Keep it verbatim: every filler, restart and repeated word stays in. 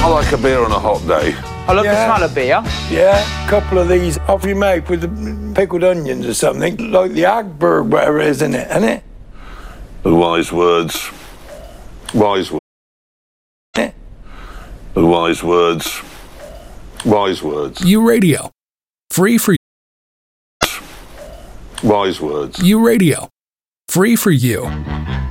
I like a beer on a hot day. I love Yeah. the smell of beer. Yeah, a couple of these off your mouth with the pickled onions or something, like the Agberg, whatever it is, isn't it? Isn't it? The wise words. Wise words. Eh? The wise words. Wise words. U Radio. Free for Wise words. U Radio. Free for you.